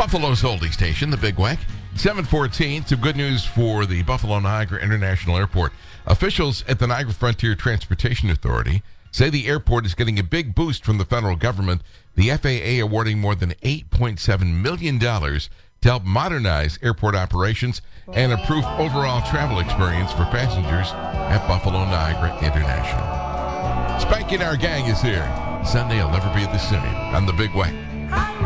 Buffalo's oldie station, the Big Weck. 7:14. Some good news for the Buffalo Niagara International Airport. Officials at the Niagara Frontier Transportation Authority say the airport is getting a big boost from the federal government. The FAA awarding more than $8.7 million to help modernize airport operations and improve overall travel experience for passengers at Buffalo Niagara International. Spanky and our gang is here. Sunday will never be the same on the Big Weck.